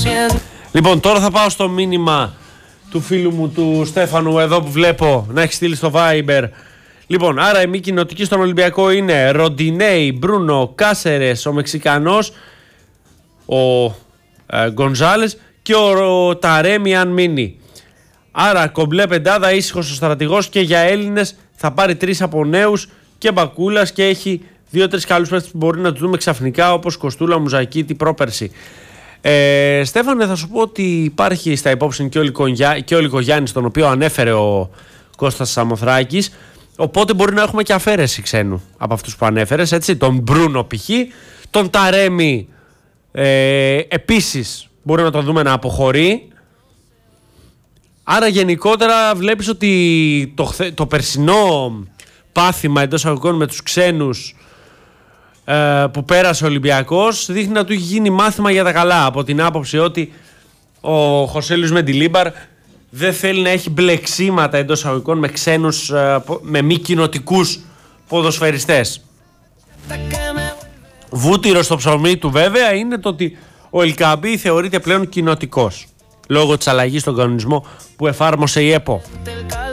Λοιπόν, τώρα θα πάω στο μήνυμα του φίλου μου του Στέφανου εδώ που βλέπω να έχει στείλει στο Viber. Λοιπόν, άρα οι μη κοινοτικοί στον Ολυμπιακό είναι Ροντινέι, Μπρούνο, Κάσερες, ο Μεξικανός, ο Γκονζάλες και ο Ταρέμι αν μείνει. Άρα κομπλέ πεντάδα, ήσυχος ο στρατηγός και για Έλληνες θα πάρει 3 από νέους και Μπακούλας και έχει 2-3 καλούς παίκτες που μπορεί να τους δούμε ξαφνικά όπως Κοστούλα, Μουζακίτη πρόπερση. Στέφανε, θα σου πω ότι υπάρχει στα υπόψη και ο Λικογιάννης, τον οποίο ανέφερε ο Κώστας Σαμοθράκης, οπότε μπορεί να έχουμε και αφαίρεση ξένου από αυτούς που ανέφερες, έτσι, τον Μπρούνο π.χ., τον Ταρέμι επίσης μπορεί να τον δούμε να αποχωρεί. Άρα γενικότερα βλέπεις ότι το περσινό πάθημα εντός αγωγικών με τους ξένους που πέρασε ο Ολυμπιακός δείχνει να του έχει γίνει μάθημα για τα καλά, από την άποψη ότι ο Χωσέλιος Μεντιλίμπαρ δεν θέλει να έχει μπλεξίματα εντός αγωγικών με ξένους, με μη κοινοτικούς ποδοσφαιριστές. Βούτυρο στο ψωμί του βέβαια είναι το ότι ο Ελκαμπή θεωρείται πλέον κοινοτικός λόγω της αλλαγής στον κανονισμό που εφάρμοσε η ΕΠΟ.